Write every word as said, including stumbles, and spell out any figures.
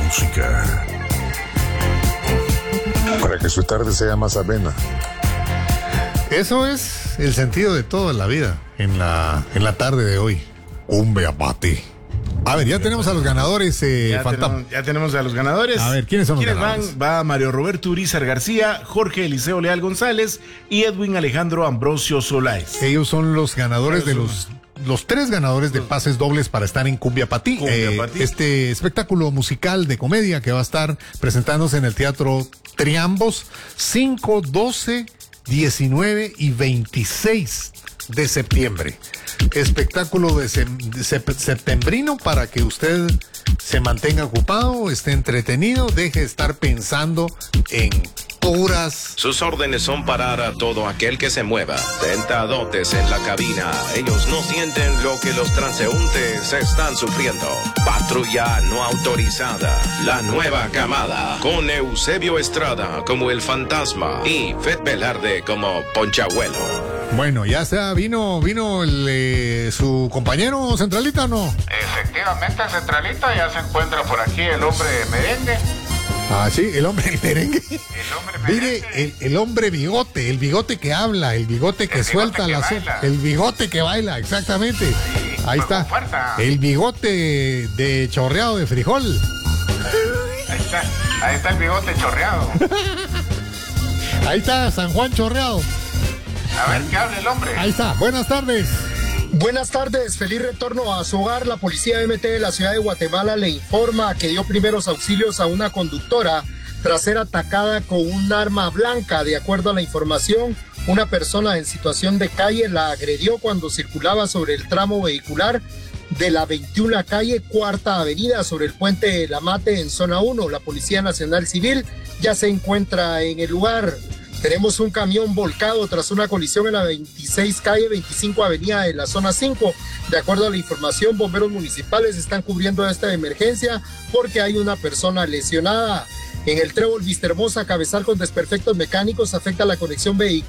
música. Para que su tarde sea más amena. Eso es el sentido de toda la vida en la, en la tarde de hoy. Cumbia pati. A ver, ya tenemos a los ganadores. Eh, ya, tenemos, ya tenemos a los ganadores. A ver, ¿quiénes son los ¿Quiénes ganadores? van? Va Mario Roberto Urizar García, Jorge Eliseo Leal González y Edwin Alejandro Ambrosio Solaes. Ellos son los ganadores de los... Los tres ganadores de pases dobles para estar en Cumbia Patí, Cumbia eh, Patí. este espectáculo musical de comedia que va a estar presentándose en el Teatro Triambos cinco, doce, diecinueve y veintiséis de septiembre. Espectáculo de, sem- de sep- septembrino para que usted se mantenga ocupado, esté entretenido, deje de estar pensando en puras. Sus órdenes son parar a todo aquel que se mueva. Sentadotes en la cabina. Ellos no sienten lo que los transeúntes están sufriendo. Patrulla no autorizada. La nueva camada. Con Eusebio Estrada como el fantasma. Y Fed Velarde como Ponchabuelo. Bueno, ya sea, vino, vino el, eh, su compañero centralita, ¿o no? Efectivamente, Centralita, ya se encuentra por aquí el hombre merengue. Ah, sí, el hombre el merengue. El hombre Mire, merengue. el, el hombre bigote, el bigote que habla, el bigote que El bigote suelta que la so- baila. el bigote que baila, exactamente. Ahí pues, está. con fuerza. El bigote de chorreado de frijol. Ahí está, ahí está el bigote chorreado. Ahí está San Juan chorreado. A ver, ¿qué habla el hombre? Ahí está. Buenas tardes. Buenas tardes, feliz retorno a su hogar. La policía M T de la ciudad de Guatemala le informa que dio primeros auxilios a una conductora tras ser atacada con un arma blanca. De acuerdo a la información, una persona en situación de calle la agredió cuando circulaba sobre el tramo vehicular de la veintiuna calle Cuarta Avenida sobre el puente de La Mate en zona uno. La Policía Nacional Civil ya se encuentra en el lugar. Tenemos un camión volcado tras una colisión en la veintiséis calle veinticinco avenida de la zona cinco. De acuerdo a la información, bomberos municipales están cubriendo esta emergencia porque hay una persona lesionada. En el trébol Vistahermosa, cabezal con desperfectos mecánicos afecta la conexión vehicular